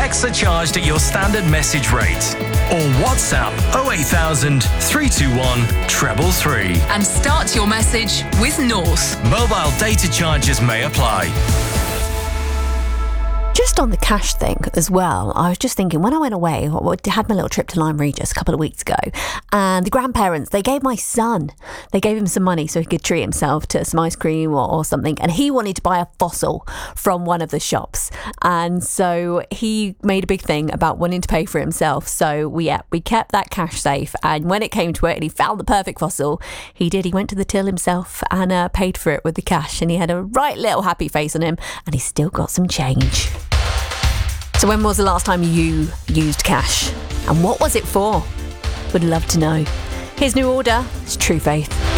Texts are charged at your standard message rate. Or WhatsApp 08000 321 333. And start your message with North. Mobile data charges may apply. Just on the cash thing as well, I was just thinking, when I went away, I had my little trip to Lyme Regis a couple of weeks ago, and the grandparents, they gave him some money so he could treat himself to some ice cream or something, and he wanted to buy a fossil from one of the shops, and so he made a big thing about wanting to pay for it himself. So we kept that cash safe, and when it came to it and he found the perfect fossil, he went to the till himself and paid for it with the cash, and he had a right little happy face on him, and he's still got some change. So when was the last time you used cash? And what was it for? Would love to know. Here's New Order. It's True Faith.